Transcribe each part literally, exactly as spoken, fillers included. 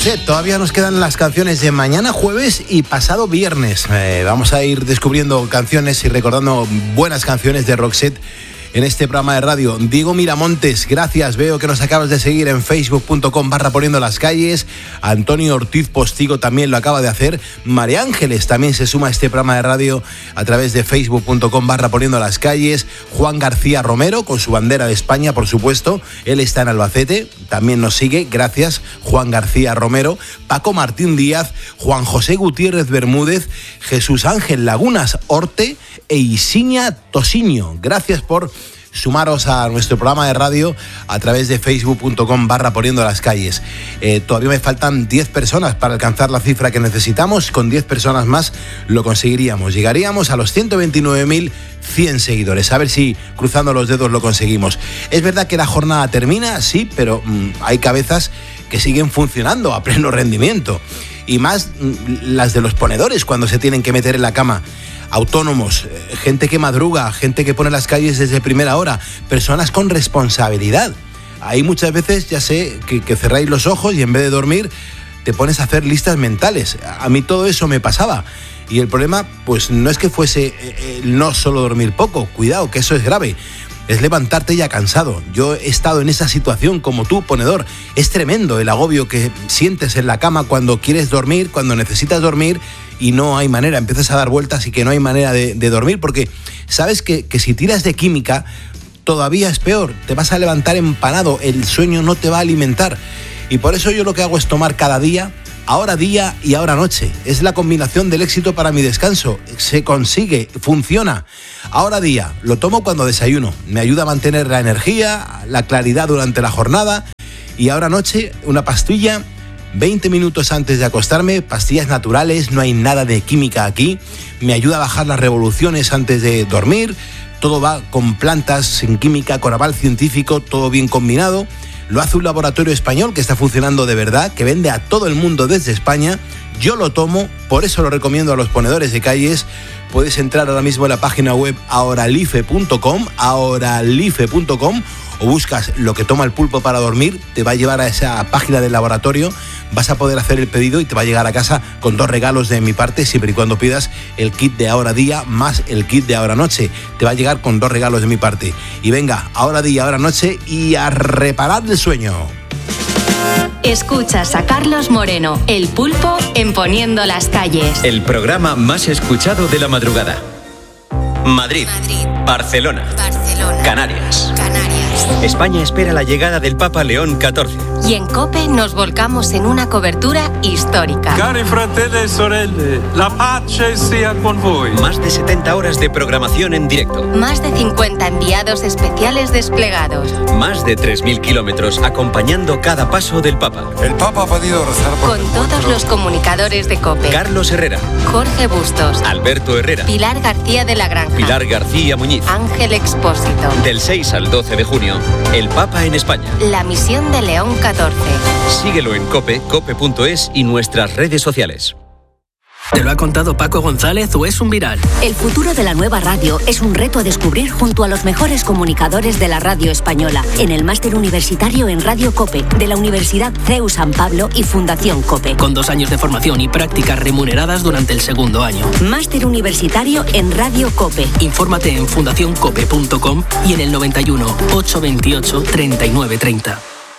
Roxette. Todavía nos quedan las canciones de mañana jueves y pasado viernes. Eh, vamos a ir descubriendo canciones y recordando buenas canciones de Roxette en este programa de radio. Diego Miramontes, gracias. Veo que nos acabas de seguir en facebook punto com barra poniendo las calles. Antonio Ortiz Postigo también lo acaba de hacer. María Ángeles también se suma a este programa de radio a través de facebook punto com barra poniendo las calles. Juan García Romero, con su bandera de España, por supuesto. Él está en Albacete, también nos sigue. Gracias, Juan García Romero. Paco Martín Díaz, Juan José Gutiérrez Bermúdez, Jesús Ángel Lagunas Orte e Isiña Tosiño. Gracias por sumaros a nuestro programa de radio a través de facebook punto com barra poniendo las calles. Eh, todavía me faltan diez personas para alcanzar la cifra que necesitamos. Con diez personas más lo conseguiríamos. Llegaríamos a los ciento veintinueve mil cien seguidores. A ver si cruzando los dedos lo conseguimos. Es verdad que la jornada termina, sí, pero mmm, hay cabezas que siguen funcionando a pleno rendimiento. Y más mmm, las de los ponedores cuando se tienen que meter en la cama. Autónomos, gente que madruga, gente que pone las calles desde primera hora, personas con responsabilidad. Ahí muchas veces ya sé que, que cerráis los ojos y en vez de dormir te pones a hacer listas mentales. A mí todo eso me pasaba. Y el problema, pues no es que fuese el no solo dormir poco, cuidado, que eso es grave. Es levantarte ya cansado. Yo he estado en esa situación como tú, ponedor. Es tremendo el agobio que sientes en la cama cuando quieres dormir, cuando necesitas dormir y no hay manera. Empiezas a dar vueltas y que no hay manera de, de dormir porque sabes que, que si tiras de química todavía es peor. Te vas a levantar empanado, el sueño no te va a alimentar. Y por eso yo lo que hago es tomar cada día, ahora día y ahora noche. Es la combinación del éxito para mi descanso. Se consigue, funciona. Ahora día, lo tomo cuando desayuno. Me ayuda a mantener la energía, la claridad durante la jornada. Y ahora noche, una pastilla, veinte minutos antes de acostarme, pastillas naturales, no hay nada de química aquí. Me ayuda a bajar las revoluciones antes de dormir. Todo va con plantas, sin química, con aval científico, todo bien combinado. Lo hace un laboratorio español que está funcionando de verdad, que vende a todo el mundo desde España. Yo lo tomo, por eso lo recomiendo a los ponedores de calles. Puedes entrar ahora mismo en la página web ahoralife punto com, ahoralife punto com, o buscas lo que toma el pulpo para dormir, te va a llevar a esa página del laboratorio, vas a poder hacer el pedido y te va a llegar a casa con dos regalos de mi parte, siempre y cuando pidas el kit de ahora día más el kit de ahora noche. Te va a llegar con dos regalos de mi parte. Y venga, ahora día, ahora noche y a reparar el sueño. Escuchas a Carlos Moreno, el pulpo, en Poniendo las Calles. El programa más escuchado de la madrugada. Madrid, Madrid. Barcelona, Barcelona. Canarias. Canarias. España espera la llegada del Papa León catorce. Y en COPE nos volcamos en una cobertura histórica. Cari fratelli e sorelle, la pace sia con voi. Más de setenta horas de programación en directo. Más de cincuenta enviados especiales desplegados. Más de tres mil kilómetros acompañando cada paso del Papa. El Papa ha podido rezar por Con todos los comunicadores de COPE. Carlos Herrera. Jorge Bustos. Alberto Herrera. Pilar García de la Granja. Pilar García Muñiz. Ángel Expósito. Del seis al doce de junio, el Papa en España. La misión de León catorce. Síguelo en COPE, cope punto es y nuestras redes sociales. ¿Te lo ha contado Paco González o es un viral? El futuro de la nueva radio es un reto a descubrir junto a los mejores comunicadores de la radio española en el máster universitario en Radio COPE de la Universidad C E U San Pablo y Fundación COPE. Con dos años de formación y prácticas remuneradas durante el segundo año. Máster universitario en Radio COPE. Infórmate en fundación cope punto com y en el noventa y uno, ochocientos veintiocho, treinta y nueve treinta.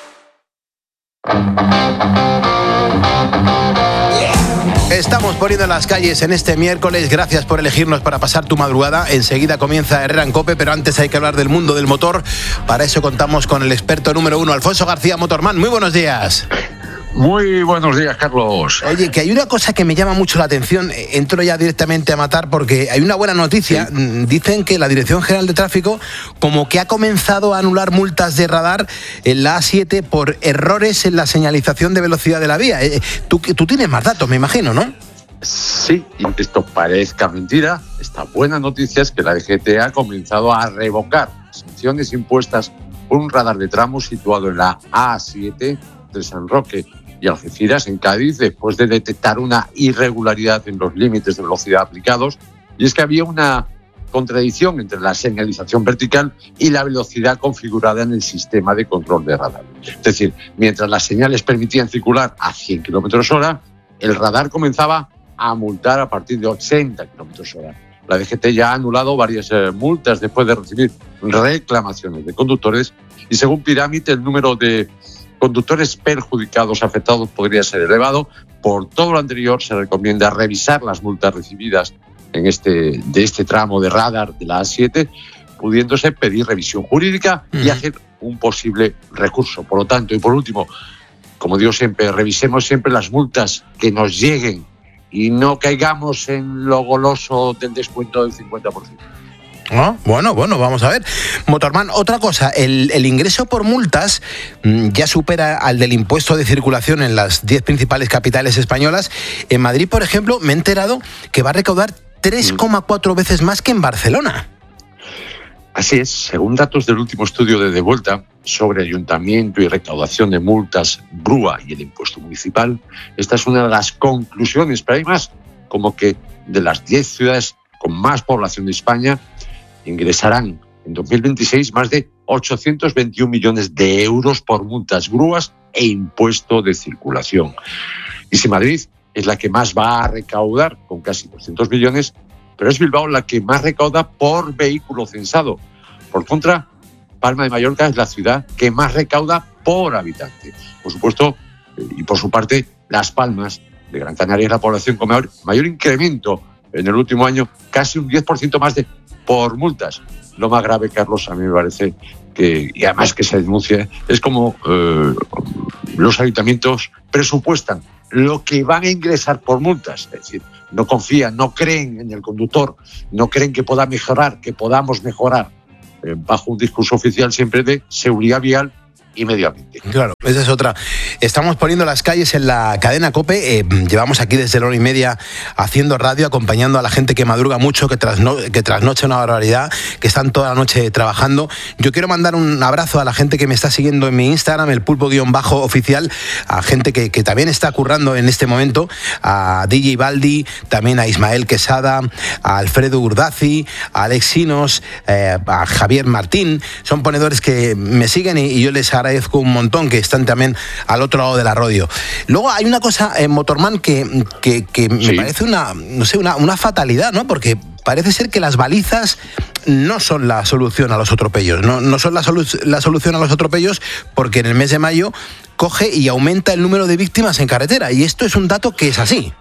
Estamos poniendo las calles en este miércoles. Gracias por elegirnos para pasar tu madrugada. Enseguida comienza Herrera en COPE, pero antes hay que hablar del mundo del motor. Para eso contamos con el experto número uno, Alfonso García, Motorman. Muy buenos días. Muy buenos días, Carlos. Oye, que hay una cosa que me llama mucho la atención. Entro ya directamente a matar porque hay una buena noticia. Sí. Dicen que la Dirección General de Tráfico como que ha comenzado a anular multas de radar en la A siete por errores en la señalización de velocidad de la vía. Tú, tú tienes más datos, me imagino, ¿no? Sí, y aunque esto parezca mentira, esta buena noticia es que la D G T ha comenzado a revocar sanciones impuestas por un radar de tramo situado en la A siete de San Roque y Algeciras, en Cádiz, después de detectar una irregularidad en los límites de velocidad aplicados. Y es que había una contradicción entre la señalización vertical y la velocidad configurada en el sistema de control de radar. Es decir, mientras las señales permitían circular a cien kilómetros hora, el radar comenzaba a multar a partir de ochenta kilómetros hora. La D G T ya ha anulado varias eh, multas después de recibir reclamaciones de conductores y según Pirámide el número de conductores perjudicados afectados podría ser elevado. Por todo lo anterior se recomienda revisar las multas recibidas en este, de este tramo de radar de la A siete, pudiéndose pedir revisión jurídica y uh-huh. hacer un posible recurso. Por lo tanto, y por último, como digo siempre, revisemos siempre las multas que nos lleguen y no caigamos en lo goloso del descuento del cincuenta por ciento. Ah, bueno, bueno, vamos a ver. Motorman, otra cosa, el, el ingreso por multas mmm, ya supera al del impuesto de circulación en las diez principales capitales españolas. En Madrid, por ejemplo, me he enterado que va a recaudar tres coma cuatro veces más que en Barcelona. Así es, según datos del último estudio de Devuelta sobre ayuntamiento y recaudación de multas, grúa y el impuesto municipal, esta es una de las conclusiones, pero hay más, como que de las diez ciudades con más población de España, ingresarán en dos mil veintiséis más de ochocientos veintiún millones de euros por multas, grúas e impuesto de circulación. Y si Madrid es la que más va a recaudar, con casi doscientos millones, pero es Bilbao la que más recauda por vehículo censado. Por contra, Palma de Mallorca es la ciudad que más recauda por habitante. Por supuesto, y por su parte, Las Palmas de Gran Canaria es la población con mayor, mayor incremento en el último año, casi un diez por ciento más de por multas. Lo más grave, Carlos, a mí me parece que, y además que se denuncia, es como eh, los ayuntamientos presupuestan lo que van a ingresar por multas. Es decir, no confían, no creen en el conductor, no creen que pueda mejorar, que podamos mejorar, eh, bajo un discurso oficial siempre de seguridad vial y medio ambiente. Claro, esa es otra. Estamos poniendo las calles en la cadena COPE. Eh, llevamos aquí desde la hora y media haciendo radio, acompañando a la gente que madruga mucho, que, trasno que trasnocha una barbaridad, que están toda la noche trabajando. Yo quiero mandar un abrazo a la gente que me está siguiendo en mi Instagram, el pulpo-oficial, a gente que, que también está currando en este momento, a D J Baldi, también a Ismael Quesada, a Alfredo Urdazi, a Alex Sinos, eh, a Javier Martín. Son ponedores que me siguen y, y yo les agradezco un montón que están también al otro lado de la radio. Luego hay una cosa en Motorman que, que, que sí. me parece una, no sé, una, una fatalidad, ¿no? Porque parece ser que las balizas no son la solución a los atropellos, no, no son la, solu la solución a los atropellos, porque en el mes de mayo coge y aumenta el número de víctimas en carretera, y esto es un dato que es así.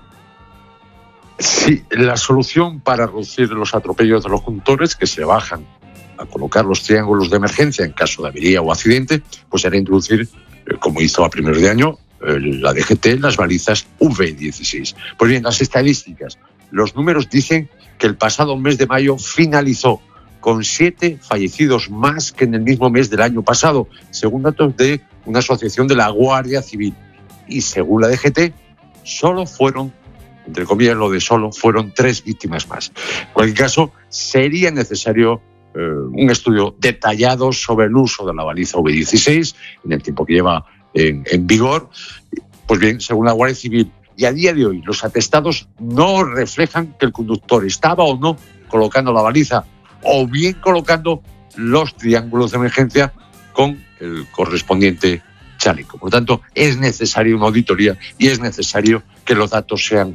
Sí, la solución para reducir los atropellos de los conductores, que se bajan a colocar los triángulos de emergencia en caso de avería o accidente, pues era introducir, eh, como hizo a primeros de año, eh, la D G T, las balizas V dieciséis. Pues bien, las estadísticas, los números dicen que el pasado mes de mayo finalizó con siete fallecidos más que en el mismo mes del año pasado, según datos de una asociación de la Guardia Civil. Y según la D G T, solo fueron, entre comillas lo de solo, fueron tres víctimas más. En cualquier caso, sería necesario Eh, un estudio detallado sobre el uso de la baliza V dieciséis en el tiempo que lleva en, en vigor. Pues bien, según la Guardia Civil, y a día de hoy los atestados no reflejan que el conductor estaba o no colocando la baliza, o bien colocando los triángulos de emergencia con el correspondiente chaleco. Por lo tanto, es necesaria una auditoría y es necesario que los datos sean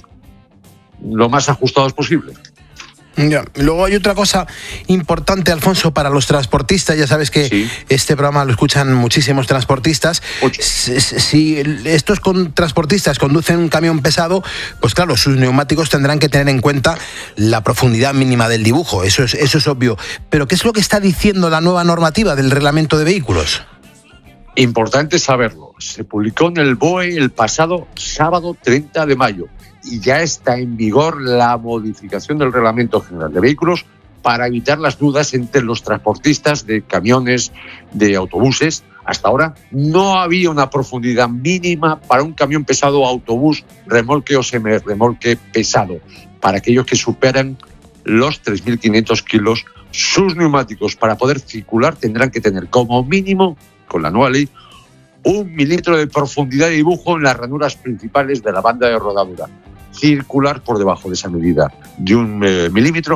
lo más ajustados posible. Ya. Luego hay otra cosa importante, Alfonso, para los transportistas. Ya sabes que sí. este programa lo escuchan muchísimos transportistas. Si, si estos con, transportistas conducen un camión pesado, pues claro, sus neumáticos tendrán que tener en cuenta la profundidad mínima del dibujo. Eso es, eso es obvio. Pero ¿qué es lo que está diciendo la nueva normativa del reglamento de vehículos? Importante saberlo. Se publicó en el B O E el pasado sábado treinta de mayo. Y ya está en vigor la modificación del Reglamento General de Vehículos para evitar las dudas entre los transportistas de camiones, de autobuses. Hasta ahora no había una profundidad mínima para un camión pesado, autobús, remolque o semirremolque pesado. Para aquellos que superan los tres mil quinientos kilos, sus neumáticos para poder circular tendrán que tener como mínimo, con la nueva ley, un milímetro de profundidad de dibujo en las ranuras principales de la banda de rodadura. Circular por debajo de esa medida de un eh, milímetro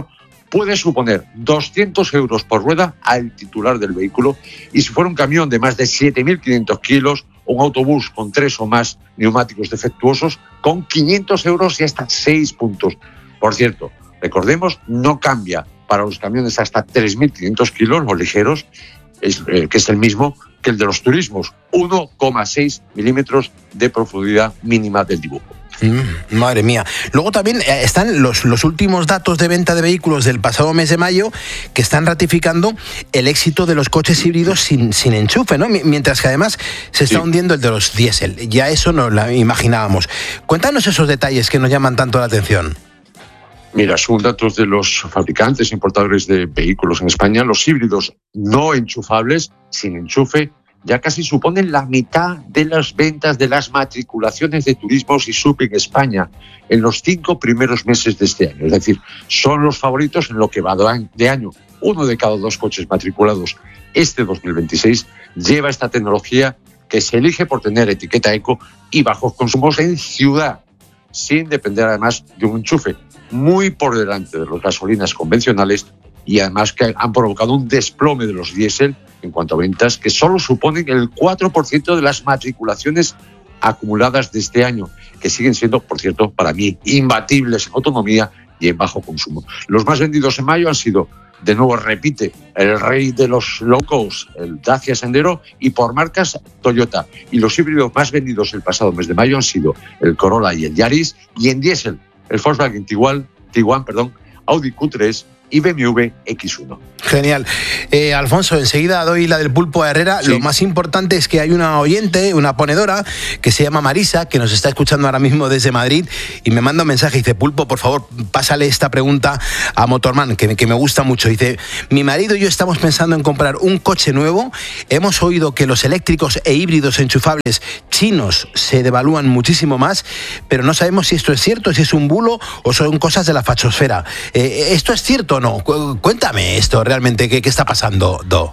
puede suponer doscientos euros por rueda al titular del vehículo, y si fuera un camión de más de siete mil quinientos kilos o un autobús con tres o más neumáticos defectuosos, con quinientos euros y hasta seis puntos. Por cierto, recordemos, no cambia para los camiones hasta tres mil quinientos kilos o ligeros, es, eh, que es el mismo que el de los turismos, uno coma seis milímetros de profundidad mínima del dibujo. Mm, madre mía. Luego también eh, están los, los últimos datos de venta de vehículos del pasado mes de mayo, que están ratificando el éxito de los coches híbridos sin, sin enchufe, ¿no? Mientras que además se está sí. hundiendo el de los diésel. Ya eso no lo imaginábamos. Cuéntanos esos detalles que nos llaman tanto la atención. Mira, según datos de los fabricantes e importadores de vehículos en España, los híbridos no enchufables, sin enchufe, ya casi suponen la mitad de las ventas de las matriculaciones de turismos y sub en España en los cinco primeros meses de este año. Es decir, son los favoritos en lo que va de año. Uno de cada dos coches matriculados este dos mil veintiséis lleva esta tecnología, que se elige por tener etiqueta eco y bajos consumos en ciudad, sin depender además de un enchufe, muy por delante de las gasolinas convencionales, y además que han provocado un desplome de los diésel en cuanto a ventas, que solo suponen el cuatro por ciento de las matriculaciones acumuladas de este año, que siguen siendo, por cierto, para mí, imbatibles en autonomía y en bajo consumo. Los más vendidos en mayo han sido, de nuevo repite, el rey de los low cost, el Dacia Sandero, y por marcas Toyota. Y los híbridos más vendidos el pasado mes de mayo han sido el Corolla y el Yaris, y en diésel, el Volkswagen Tiguan, Tiguan perdón, Audi Q tres y B M W X uno. Genial. Eh, Alfonso, enseguida doy la del pulpo a Herrera. Sí. Lo más importante es que hay una oyente, una ponedora, que se llama Marisa, que nos está escuchando ahora mismo desde Madrid, y me manda un mensaje y dice: Pulpo, por favor, pásale esta pregunta a Motorman, que, que me gusta mucho. Dice: mi marido y yo estamos pensando en comprar un coche nuevo. Hemos oído que los eléctricos e híbridos enchufables chinos se devalúan muchísimo más, pero no sabemos si esto es cierto, si es un bulo o son cosas de la fachosfera. Eh, ¿Esto es cierto o no? Cuéntame esto realmente, ¿qué, qué está pasando, Do?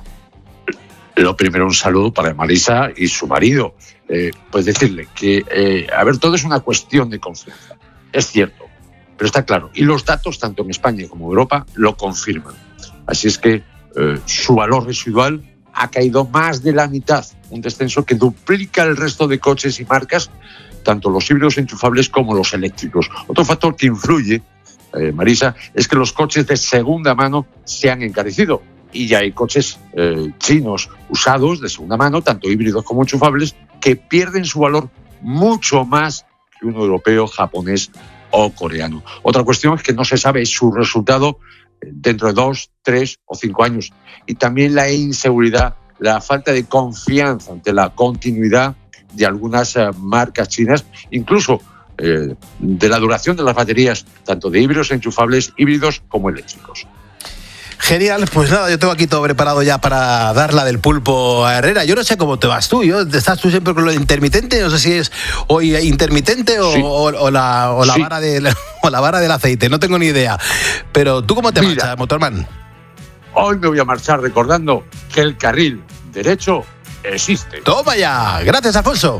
Lo primero, un saludo para Marisa y su marido. Eh, pues decirle que, eh, a ver, todo es una cuestión de confianza. Es cierto, pero está claro. Y los datos, tanto en España como en Europa, lo confirman. Así es que eh, su valor residual ha caído más de la mitad, un descenso que duplica el resto de coches y marcas, tanto los híbridos enchufables como los eléctricos. Otro factor que influye, eh, Marisa, es que los coches de segunda mano se han encarecido, y ya hay coches eh, chinos usados de segunda mano, tanto híbridos como enchufables, que pierden su valor mucho más que uno europeo, japonés o coreano. Otra cuestión es que no se sabe su resultado dentro de dos, tres o cinco años. Y también la inseguridad, la falta de confianza ante la continuidad de algunas eh, marcas chinas, incluso eh, de la duración de las baterías, tanto de híbridos enchufables, híbridos como eléctricos. Genial, pues nada, yo tengo aquí todo preparado ya para dar la del pulpo a Herrera. Yo no sé cómo te vas tú, yo estás tú siempre con lo intermitente, no sé si es hoy intermitente o, sí. o, o, la, o, la, sí. vara de, o la vara del aceite, no tengo ni idea. Pero ¿tú cómo te Mira, marchas, Motorman? Hoy me voy a marchar recordando que el carril derecho existe. ¡Toma ya! Gracias, Alfonso.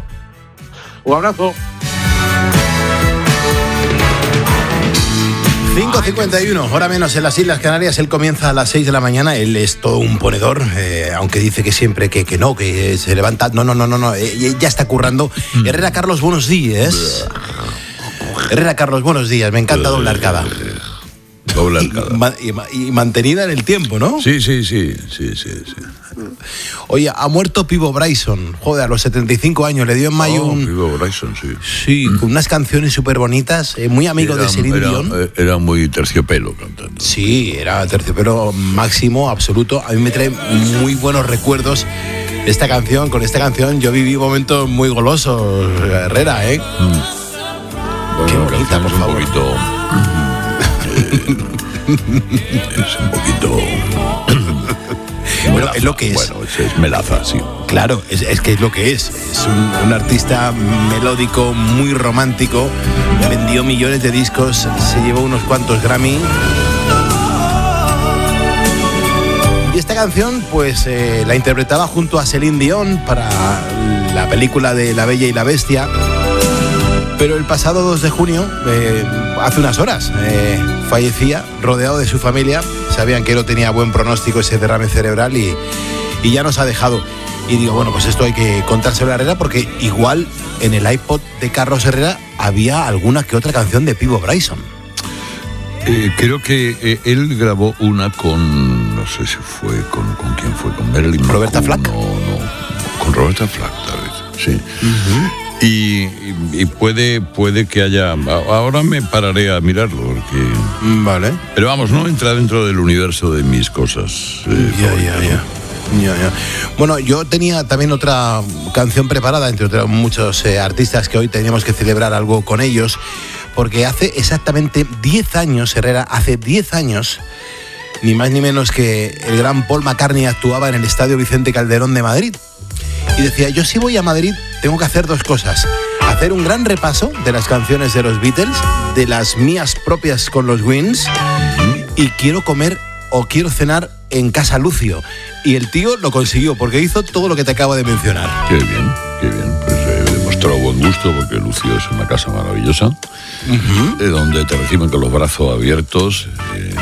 Un abrazo. cinco cincuenta y uno, hora menos en las Islas Canarias. Él comienza a las seis de la mañana. Él es todo un ponedor, eh, aunque dice que siempre que, que no, que se levanta. No, no, no, no, no. Eh, ya está currando. Herrera Carlos, buenos días. Herrera Carlos, buenos días. Me encanta doble arcada. Doble arcada. Y, y, y mantenida en el tiempo, ¿no? Sí, sí, sí, sí, sí, sí. Oye, ha muerto Pivo Bryson. Joder, a los setenta y cinco años. Le dio en mayo oh, un... Pivo Bryson, sí. Sí, con unas canciones súper bonitas. Eh, muy amigo era, de Celine era, Dion. Era muy terciopelo cantando. Sí, era terciopelo máximo, absoluto. A mí me trae muy buenos recuerdos esta canción. Con esta canción yo viví momentos muy golosos, Herrera, ¿eh? Mm. Bueno, qué bonita, por favor. Un poquito... eh, es un poquito... Bueno, es lo que es. Bueno, es, es melaza, sí. Claro, es, es que es lo que es. Es un, un artista melódico, muy romántico. Vendió millones de discos, se llevó unos cuantos Grammy. Y esta canción, pues, eh, la interpretaba junto a Celine Dion para la película de La Bella y la Bestia. Pero el pasado dos de junio, eh, hace unas horas, eh, fallecía rodeado de su familia. Sabían que no tenía buen pronóstico ese derrame cerebral y, y ya nos ha dejado. Y digo, bueno, pues esto hay que contárselo a Herrera, porque igual en el iPod de Carlos Herrera había alguna que otra canción de Peabo Bryson. Eh, creo que eh, él grabó una con, no sé si fue con, con quién fue, con Marilyn Roberta Flack. Flack. No, no, con Roberta Flack, tal vez, sí. Uh-huh. Y, y, y puede, puede que haya... Ahora me pararé a mirarlo, porque... Vale. Pero vamos, no entra dentro del universo de mis cosas. Eh, ya, ya, ya. Ya, ya. Bueno, yo tenía también otra canción preparada, entre otros muchos eh, artistas que hoy teníamos que celebrar algo con ellos, porque hace exactamente diez años, Herrera, hace diez años, ni más ni menos que el gran Paul McCartney actuaba en el Estadio Vicente Calderón de Madrid. Y decía, yo si voy a Madrid tengo que hacer dos cosas: hacer un gran repaso de las canciones de los Beatles, de las mías propias con los Wings, y quiero comer o quiero cenar en Casa Lucio. Y el tío lo consiguió, porque hizo todo lo que te acabo de mencionar. Qué bien, qué bien. Pues eh, demostró buen gusto, porque Lucio es una casa maravillosa, uh-huh. eh, donde te reciben con los brazos abiertos eh,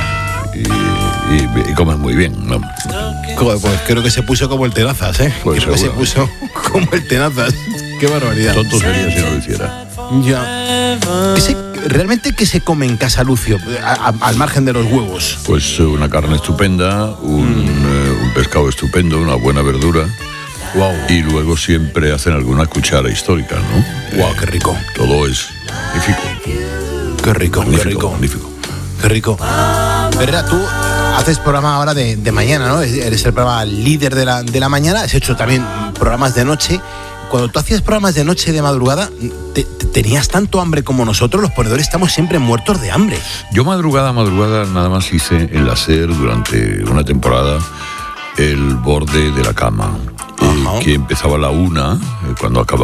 y, y, y comes muy bien, ¿no? Pues creo que se puso como el Tenazas, ¿eh? Pues creo que se puso como el Tenazas. Qué barbaridad. Tonto sería si no lo hiciera. Ya. Ese, ¿realmente qué se come en Casa Lucio, a, a, al margen de los huevos? Pues una carne estupenda, un, mm. eh, un pescado estupendo, una buena verdura. Wow. Y luego siempre hacen alguna cuchara histórica, ¿no? Wow, eh, qué rico. Todo es magnífico. Qué rico, magnífico, qué rico. Magnífico. Qué rico. Verdad, tú haces programa ahora de, de mañana, ¿no? Eres el programa líder de la, de la mañana. Has hecho también programas de noche. Cuando tú hacías programas de noche, de madrugada, te, te, ¿tenías tanto hambre como nosotros? Los ponedores estamos siempre muertos de hambre. Yo madrugada, madrugada, nada más hice en la SER durante una temporada el borde de la cama, eh, que empezaba a la una, eh, cuando acababa